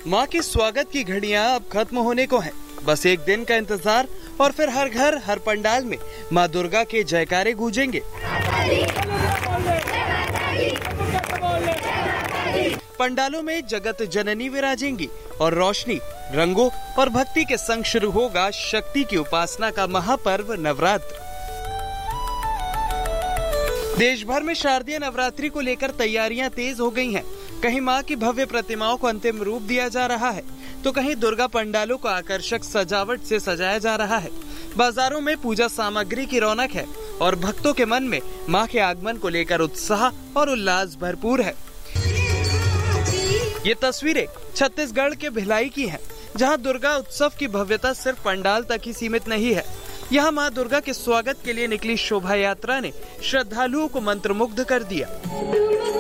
माँ के स्वागत की घड़ियाँ अब खत्म होने को हैं। बस एक दिन का इंतजार और फिर हर घर हर पंडाल में माँ दुर्गा के जयकारे गूंजेंगे। पंडालों में जगत जननी विराजेंगी और रोशनी, रंगों और भक्ति के संग शुरू होगा शक्ति की उपासना का महापर्व नवरात्र। देश भर में शारदीय नवरात्रि को लेकर तैयारियां तेज हो गई हैं। कहीं मां की भव्य प्रतिमाओं को अंतिम रूप दिया जा रहा है, तो कहीं दुर्गा पंडालों को आकर्षक सजावट से सजाया जा रहा है। बाजारों में पूजा सामग्री की रौनक है और भक्तों के मन में मां के आगमन को लेकर उत्साह और उल्लास भरपूर है। ये तस्वीरें छत्तीसगढ़ के भिलाई की हैं, जहां दुर्गा उत्सव की भव्यता सिर्फ पंडाल तक ही सीमित नहीं है। यहाँ मां दुर्गा के स्वागत के लिए निकली शोभा यात्रा ने श्रद्धालुओं को मंत्रमुग्ध कर दिया।